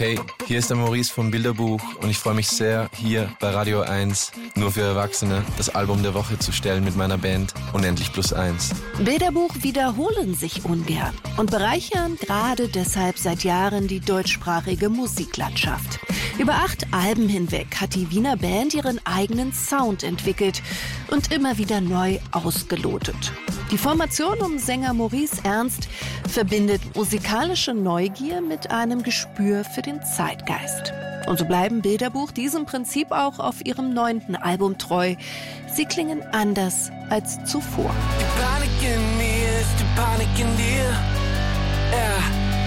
Hey, hier ist der Maurice vom Bilderbuch und ich freue mich sehr, hier bei Radio 1 nur für Erwachsene das Album der Woche zu stellen mit meiner Band Unendlich Plus 1. Bilderbuch wiederholen sich ungern und bereichern gerade deshalb seit Jahren die deutschsprachige Musiklandschaft. Über 8 Alben hinweg hat die Wiener Band ihren eigenen Sound entwickelt und immer wieder neu ausgelotet. Die Formation um Sänger Maurice Ernst verbindet musikalische Neugier mit einem Gespür für den Zeitgeist. Und so bleiben Bilderbuch diesem Prinzip auch auf ihrem 9. Album treu. Sie klingen anders als zuvor. Die Panik in mir ist die Panik in dir. Ja.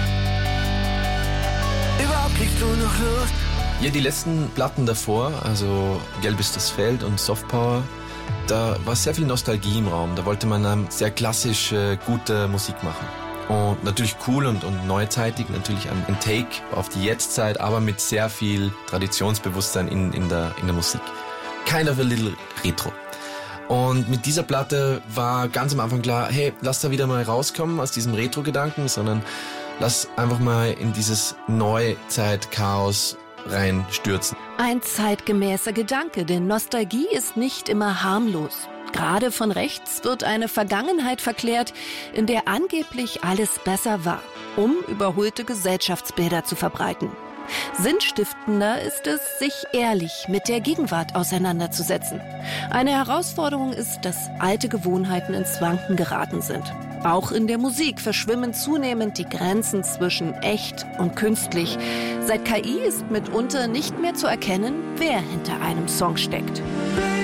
Überhaupt kriegst du noch Lust? Ja, die letzten Platten davor, also Gelb ist das Feld und Soft Power, da war sehr viel Nostalgie im Raum. Da wollte man sehr klassische, gute Musik machen. Und natürlich cool und neuzeitig, natürlich ein Take auf die Jetztzeit, aber mit sehr viel Traditionsbewusstsein in der Musik. Kind of a little retro. Und mit dieser Platte war ganz am Anfang klar, hey, lass da wieder mal rauskommen aus diesem Retro-Gedanken, sondern lass einfach mal in dieses Neuzeit-Chaos reinstürzen. Ein zeitgemäßer Gedanke, denn Nostalgie ist nicht immer harmlos. Gerade von rechts wird eine Vergangenheit verklärt, in der angeblich alles besser war, um überholte Gesellschaftsbilder zu verbreiten. Sinnstiftender ist es, sich ehrlich mit der Gegenwart auseinanderzusetzen. Eine Herausforderung ist, dass alte Gewohnheiten ins Wanken geraten sind. Auch in der Musik verschwimmen zunehmend die Grenzen zwischen echt und künstlich. Seit KI ist mitunter nicht mehr zu erkennen, wer hinter einem Song steckt.